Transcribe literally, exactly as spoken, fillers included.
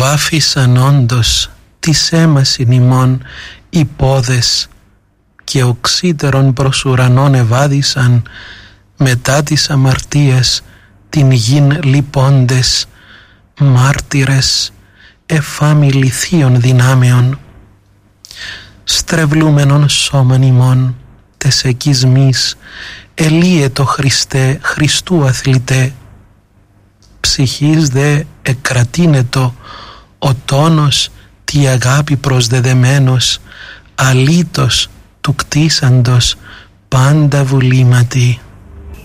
βάφησαν όντως της έμασιν ημών οι πόδες και οξύτερον προς ουρανών ευάδισαν μετά τις αμαρτίες την γην λυπώντες μάρτυρες εφάμι λιθίων δυνάμεων. Στρεβλούμενον σώμαν ημών τες εκεισμής ελίετο Χριστέ Χριστού αθλητέ, ψυχής δε εκρατίνετο ο τόνος τη αγάπη προσδεδεμένος αλήτως του κτίσαντος πάντα βουλήματι.